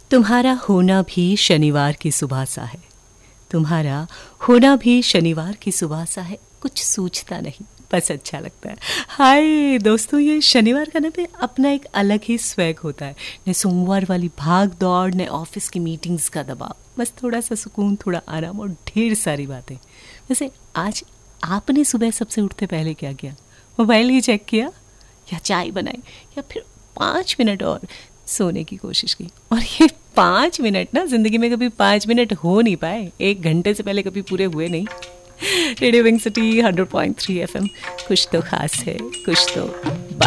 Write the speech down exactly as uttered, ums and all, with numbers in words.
तुम्हारा होना भी शनिवार की सुबह सा है, तुम्हारा होना भी शनिवार की सुबह सा है, कुछ सूझता नहीं बस अच्छा लगता है। हाय दोस्तों, ये शनिवार का ना पे अपना एक अलग ही स्वैग होता है। न सोमवार वाली भाग दौड़, न ऑफिस की मीटिंग्स का दबाव, बस थोड़ा सा सुकून, थोड़ा आराम और ढेर सारी बातें। वैसे आज आपने सुबह सबसे उठते पहले क्या किया? मोबाइल ही चेक किया, या चाय बनाई, या फिर पाँच मिनट और सोने की कोशिश की? और ये पाँच मिनट ना जिंदगी में कभी पाँच मिनट हो नहीं पाए, एक घंटे से पहले कभी पूरे हुए नहीं। Radio wing city hundred point three F M, कुछ तो खास है, कुछ तो